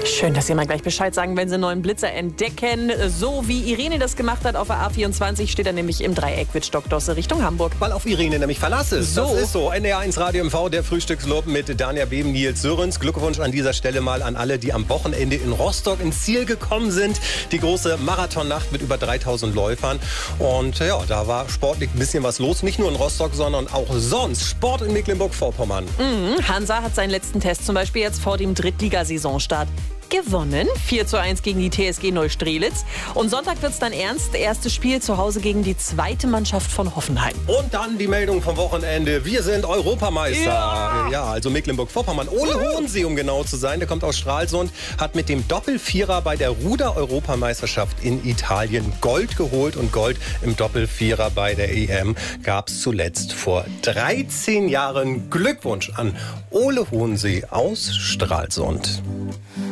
Schön, dass Sie mal gleich Bescheid sagen, wenn Sie einen neuen Blitzer entdecken. So wie Irene das gemacht hat auf der A24, steht er nämlich im Dreieck Wittstock-Dosse Richtung Hamburg. Weil auf Irene nämlich Verlass ist. So. Das ist so. NDR1 Radio MV, der Frühstückslob mit Danja Beben, Nils Sörens. Glückwunsch an dieser Stelle mal an alle, die am Wochenende in Rostock ins Ziel gekommen sind. Die große Marathonnacht mit über 3000 Läufern. Und ja, da war sportlich ein bisschen was los. Nicht nur in Rostock, sondern auch sonst. Sport in Mecklenburg-Vorpommern. Hansa hat seinen letzten Test zum Beispiel jetzt vor dem Drittligasaisonstart gewonnen. 4:1 gegen die TSG Neustrelitz. Und Sonntag wird es dann ernst. Erstes Spiel zu Hause gegen die zweite Mannschaft von Hoffenheim. Und dann die Meldung vom Wochenende. Wir sind Europameister. Ja, also Mecklenburg-Vorpommern. Ole Hohensee, um genau zu sein. Der kommt aus Stralsund. Hat mit dem Doppelvierer bei der Ruder-Europameisterschaft in Italien Gold geholt. Und Gold im Doppelvierer bei der EM gab es zuletzt vor 13 Jahren. Glückwunsch an Ole Hohensee aus Stralsund.